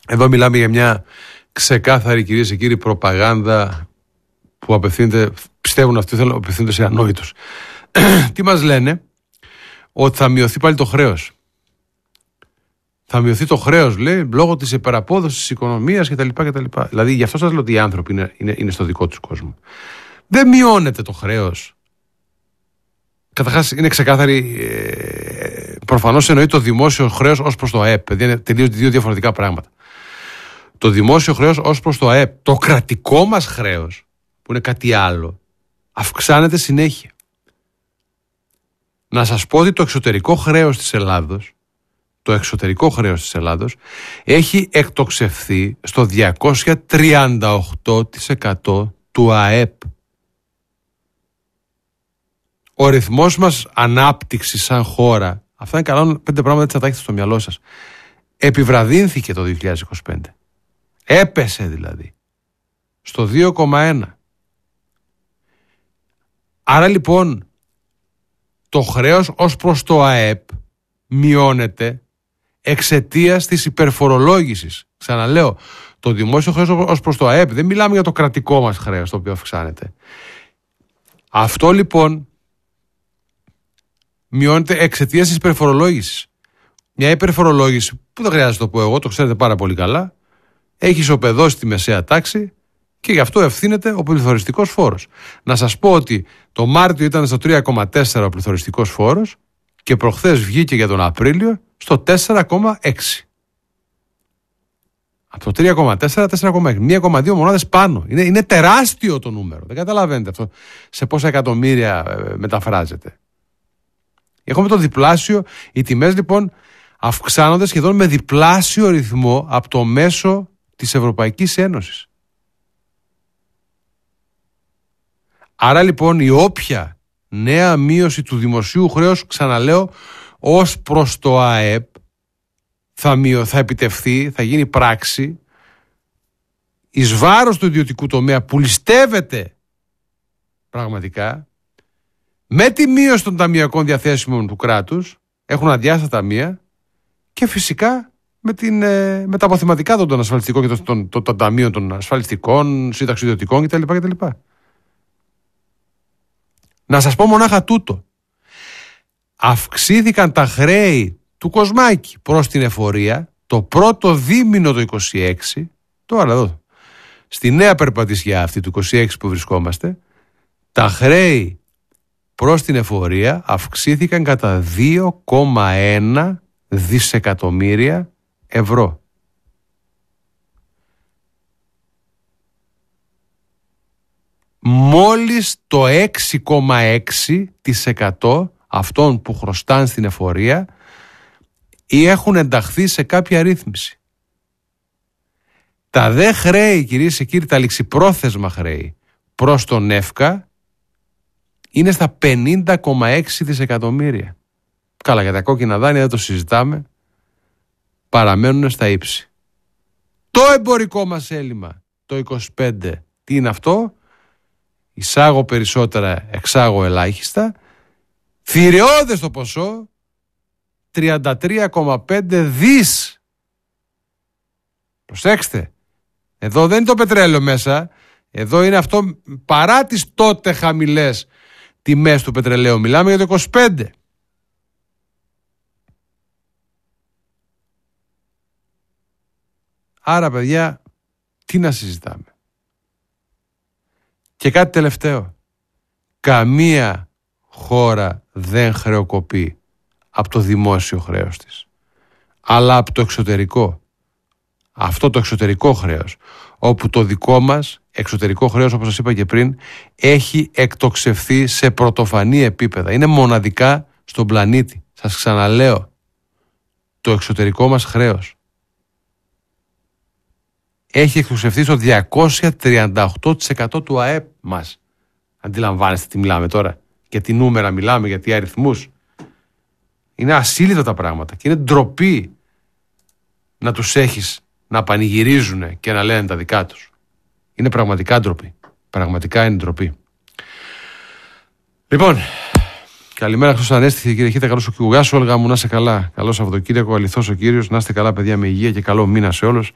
Εδώ μιλάμε για μια ξεκάθαρη, κυρίες και κύριοι, προπαγάνδα που απευθύνεται, πιστεύουν αυτοί, θέλουν απευθύνονται σε ανόητους. Τι μας λένε? Ότι θα μειωθεί πάλι το χρέος. Θα μειωθεί το χρέος, λέει, λόγω της υπεραπόδοσης της οικονομίας κτλ. Δηλαδή, γι' αυτό σας λέω ότι οι άνθρωποι είναι στο δικό τους κόσμο. Δεν μειώνεται το χρέος. Καταρχάς, είναι ξεκάθαρη. Προφανώς εννοεί το δημόσιο χρέος ως προς το ΑΕΠ. Δηλαδή, είναι τελείως δύο διαφορετικά πράγματα. Το δημόσιο χρέος ως προς το ΑΕΠ. Το κρατικό μας χρέος, που είναι κάτι άλλο, αυξάνεται συνέχεια. Να σας πω ότι το εξωτερικό χρέος της Ελλάδος έχει εκτοξευθεί στο 238% του ΑΕΠ. Ο ρυθμός μας ανάπτυξης σαν χώρα, αυτά είναι καλά 5 πράγματα, έτσι θα τα έχετε στο μυαλό σας, επιβραδύνθηκε το 2025. Έπεσε δηλαδή στο 2,1. Άρα λοιπόν το χρέος ως προς το ΑΕΠ μειώνεται εξαιτίας της υπερφορολόγησης. Ξαναλέω, το δημόσιο χρέος ως προς το ΑΕΠ, δεν μιλάμε για το κρατικό μας χρέος το οποίο αυξάνεται. Αυτό λοιπόν μειώνεται εξαιτίας της υπερφορολόγησης. Μια υπερφορολόγηση που δεν χρειάζεται να το πω εγώ, το ξέρετε πάρα πολύ καλά, έχει ισοπεδώσει τη μεσαία τάξη και γι' αυτό ευθύνεται ο πληθωριστικός φόρος. Να σας πω ότι το Μάρτιο ήταν στο 3,4 ο πληθωριστικός φόρος και προχθές βγήκε για τον Απρίλιο στο 4,6. Από το 3,4, 4,6. 1,2 μονάδες πάνω. Είναι τεράστιο το νούμερο. Δεν καταλαβαίνετε αυτό σε πόσα εκατομμύρια μεταφράζεται. Έχουμε το διπλάσιο. Οι τιμές λοιπόν αυξάνονται σχεδόν με διπλάσιο ρυθμό από το μέσο της Ευρωπαϊκής Ένωσης. Άρα λοιπόν η όποια νέα μείωση του δημοσίου χρέους, ξαναλέω, ως προς το ΑΕΠ θα επιτευχθεί, θα γίνει πράξη εις βάρος του ιδιωτικού τομέα που ληστεύεται πραγματικά, με τη μείωση των ταμιακών διαθέσιμων του κράτους, έχουν αδειάσει τα ταμεία, και φυσικά με τα αποθεματικά των ασφαλιστικών και των ταμείων των ασφαλιστικών, συνταξιδιωτικών κτλ. Να σας πω μονάχα τούτο. Αυξήθηκαν τα χρέη του Κοσμάκη προς την εφορία το πρώτο δίμηνο το 26, τώρα εδώ, στη νέα περπατησιά αυτή του 26 που βρισκόμαστε, τα χρέη προς την εφορία αυξήθηκαν κατά 2,1 δισεκατομμύρια ευρώ. Μόλις το 6,6% αυτών που χρωστάνε στην εφορία ή έχουν ενταχθεί σε κάποια ρύθμιση. Τα δε χρέη, κυρίες και κύριοι, τα ληξιπρόθεσμα χρέη προς τον ΕΦΚΑ είναι στα 50,6 δισεκατομμύρια. Καλά, για τα κόκκινα δάνεια δεν το συζητάμε. Παραμένουν στα ύψη. Το εμπορικό μας έλλειμμα το 25, τι είναι αυτό? Εισάγω περισσότερα, εξάγω ελάχιστα. Θηριώδες το ποσό, 33,5 δις. Προσέξτε, εδώ δεν είναι το πετρέλαιο μέσα. Εδώ είναι αυτό παρά τις τότε χαμηλές τιμές του πετρελαίου. Μιλάμε για το 25. Άρα παιδιά, τι να συζητάμε? Και κάτι τελευταίο. Καμία χώρα δεν χρεοκοπεί από το δημόσιο χρέος της, αλλά από το εξωτερικό. Αυτό το εξωτερικό χρέος, όπου το δικό μας εξωτερικό χρέος, όπως σας είπα και πριν, έχει εκτοξευθεί σε πρωτοφανή επίπεδα. Είναι μοναδικά στον πλανήτη. Σας ξαναλέω, το εξωτερικό μας χρέος έχει εκτοξευθεί στο 238% του ΑΕΠ μας. Αντιλαμβάνεστε τι μιλάμε τώρα? Για τι νούμερα μιλάμε, για τι αριθμούς? Είναι ασύλληπτα τα πράγματα και είναι ντροπή να τους έχεις να πανηγυρίζουν και να λένε τα δικά τους. Είναι πραγματικά ντροπή. Πραγματικά είναι ντροπή. Λοιπόν, καλημέρα, Χριστός Ανέστη, κύριε Χίτα, καλώς ο Κιουγάς, Όλγα μου, να είστε καλά. Καλό Σαββατοκύριακο, αληθώς ο Κύριος, να είστε καλά παιδιά, με υγεία και καλό μήνα σε όλους.